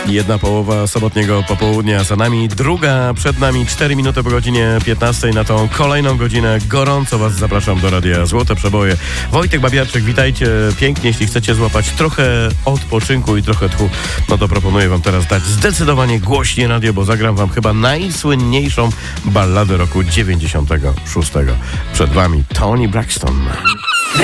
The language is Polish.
Jedna połowa sobotniego popołudnia za nami, druga przed nami, 4 minuty po godzinie 15. Na tą kolejną godzinę gorąco Was zapraszam do Radia Złote Przeboje. Wojtek Babiarczyk, witajcie pięknie. Jeśli chcecie złapać trochę odpoczynku i trochę tchu, no to proponuję Wam teraz dać zdecydowanie głośniej radio, bo zagram Wam chyba najsłynniejszą balladę roku 96. Przed Wami Toni Braxton.